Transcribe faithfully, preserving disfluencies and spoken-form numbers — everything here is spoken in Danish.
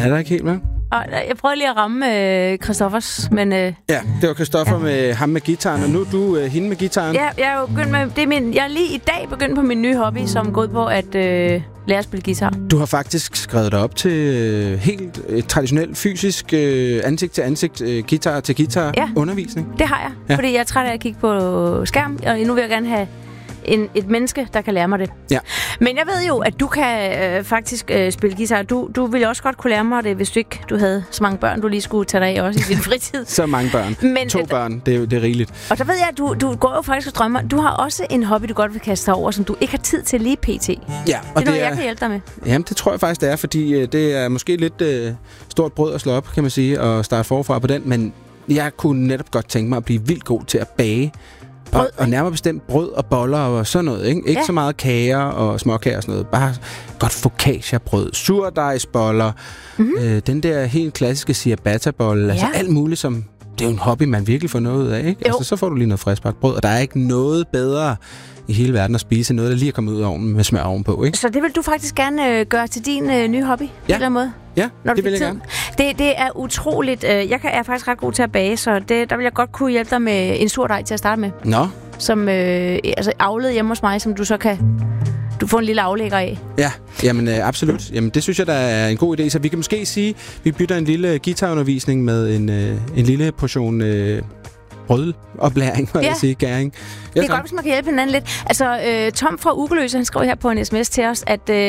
er der ikke helt, hvad? Og jeg prøvede lige at ramme øh, Christoffers, men... Øh, ja, det var Christoffer ja. med ham med gitaren, og nu er du øh, hende med gitaren. Ja, jeg er jo begyndt med... Det er min, jeg er lige i dag begyndt på min nye hobby, som går ud på at øh, lære at spille guitar. Du har faktisk skrevet dig op til øh, helt øh, traditionel, fysisk, øh, ansigt-til-ansigt, øh, guitar-til-guitar-undervisning. Ja, det har jeg, ja. Fordi jeg er træt af at kigge på skærm, og nu vil jeg gerne have... En, et menneske, der kan lære mig det. Ja. Men jeg ved jo, at du kan øh, faktisk øh, spille guitar. Du, du ville også godt kunne lære mig det, hvis du ikke du havde så mange børn, du lige skulle tage dig af også i din fritid. Så mange børn. Men, to børn, det er, det er rigeligt. Og der ved jeg, at du, du går jo faktisk og drømmer. Du har også en hobby, du godt vil kaste dig over, som du ikke har tid til lige pt. Ja, og det er noget, det er, jeg kan hjælpe dig med. Jamen, det tror jeg faktisk, det er, fordi øh, det er måske lidt øh, stort brød at slå op, kan man sige, og starte forfra på den. Men jeg kunne netop godt tænke mig at blive vildt god til at bage. Brød, og, og nærmere bestemt brød og boller og sådan noget, ikke? Ikke ja. så meget kager og småkager og sådan noget. Bare godt focaccia-brød, surdejsboller, mm-hmm. øh, den der helt klassiske ciabatta-bolle, ja. altså alt muligt, som... Det er jo en hobby, man virkelig får noget ud af, ikke? Altså, så får du lige noget friskbagt brød, og der er ikke noget bedre i hele verden at spise, noget, der lige er kommet ud af ovnen med smør ovenpå, ikke? Så det vil du faktisk gerne øh, gøre til din øh, nye hobby? Ja. På den måde? Ja, når det vil jeg tid. gerne. Det, det er utroligt. Øh, jeg, kan, jeg er faktisk ret god til at bage, så det, der vil jeg godt kunne hjælpe dig med en surdej til at starte med. Nå. Som øh, altså avlet hjemme hos mig, som du så kan... Du får en lille aflægger af. Ja, jamen øh, absolut. Jamen, det synes jeg, der er en god idé. Så vi kan måske sige, at vi bytter en lille guitarundervisning med en, øh, en lille portion øh, brødoplæring, må ja. jeg sige, gæring. Ja, det er godt, hvis man kan hjælpe hinanden lidt. Altså, øh, Tom fra Ugeløse, han skrev her på en sms til os, at... Øh,